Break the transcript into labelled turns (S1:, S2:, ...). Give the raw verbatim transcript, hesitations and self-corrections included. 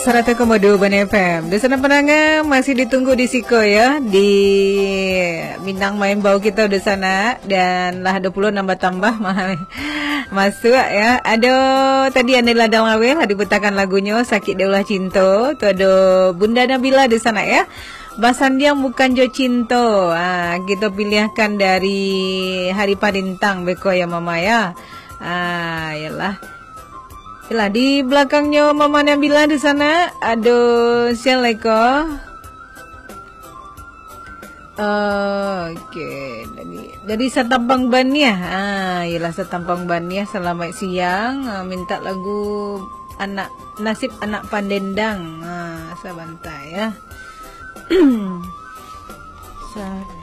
S1: seratus koma dua Ban F M. Di sana penangan masih ditunggu di Siko ya, di Minang main bau kita di sana, dan lah dua puluh nambah tambah masuk ya. Aduh, tadi Anda Ladang Awel diputakan lagunya Sakit Daulah Cinta. Tu ada Bunda Nabila di sana ya. Basan dia bukan jo cinta. Ah, kita pilihkan dari Hari Padintang beko ya mama ya. Ah, yalah. Yalah, di belakangnya Mama Nabila di sana ada siapa? Uh, Oke, okay. dari dari Setampang Ban ya. Ah, yalah Setampang Ban ya. Selamat siang. Ah, minta lagu anak nasib anak Pandendang. Ah, sabantai ya. Sa